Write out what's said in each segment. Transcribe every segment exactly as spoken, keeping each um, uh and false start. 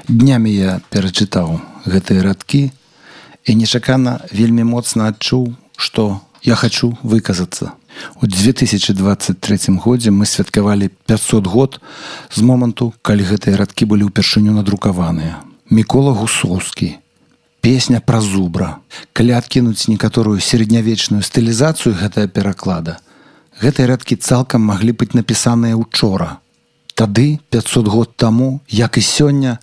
Днямі я перачытаў гэтыя радкі і нечакана вельмі моцна адчуў, што я хачу выказацца. У две тысячи двадцать третьем годзе мы святкавалі пятьсот год з моманту, калі гэтыя радкі былі ўпершыню надрукаваныя. Мікола Гусоўскі. Песня пра зубра. Калі адкінуць некаторую сярэднявечную стылізацыю гэтага пераклада, гэтыя радкі цалкам маглі быць напісаныя учора. Тады, пятьсот год таму, як і сёння,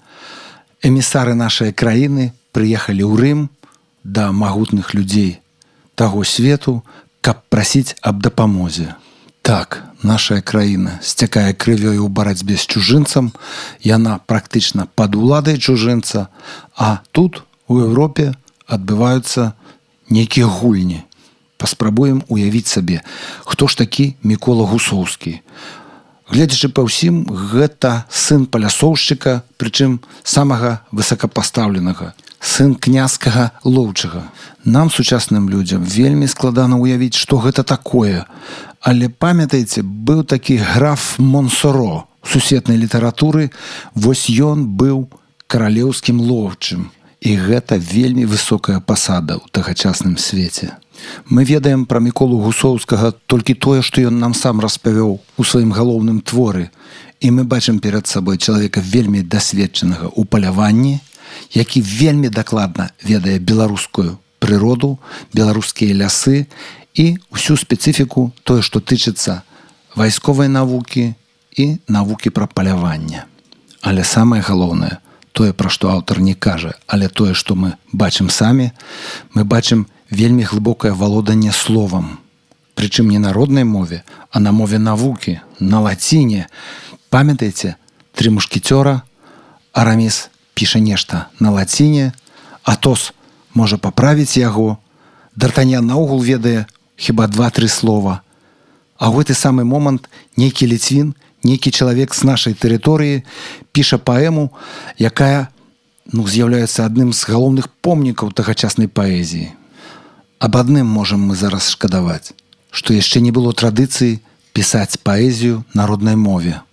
эмісары нашай краіны прыехалі ў Рым да магутных людзей таго свету, каб прасіць аб дапамозе. Так, наша краіна сцякае крывёю ў барацьбе з чужынцам, яна практычна пад уладай чужынца, а тут, у Еўропе, адбываюцца нейкія гульні. Паспрабуем уявіць сабе, хто ж такі Мікола Гусоўскі. Гледзячы па ўсім, гэта сын палясоўшчыка, прычым самага высокапастаўленага, сын князькага лоўчага. Нам, сучасным людзям, вельмі складана ўявіць, што гэта такое. Але памятаеце, быў такі граф Монсоро у сусветнай літаратуры, вось ён быў каралеўскім лоўчым. І гэта вельмі высокая пасада ў тагачасным свеце. Мы ведаем пра Міколу Гусоўскага толькі тое, што ён нам сам распавёў у сваім галоўным творы. І мы бачым перад сабой чалавека вельмі дасведчанага ў паляванні, які вельмі дакладна ведае беларускую прыроду, беларускія лясы і ўсю спецыфіку тое, што тычыцца вайсковай навукі і навукі пра паляванне. Але самае галоўнае, тое, пра што аўтар не кажа, але тое, што мы бачым самі, мы бачым вельмі глыбокае валоданне словам. Прычым не на роднай мове, а на мове навукі, на лаціне. Памятаеце, тры мушкецёра, Араміс піша нешта на лаціне, Атос можа паправіць яго, Д'Артаньян наогул ведае хіба два-тры слова. А ў гэты самы момант нейкі ліцвін, нейкі чалавек з нашай тэрыторыі піша паэму, якая ну, з'яўляецца адным з галоўных помнікаў тагачаснай паэзіі. Аб адным можам мы зараз шкадаваць, што яшчэ не было традыцыі пісаць паэзію на роднай мове.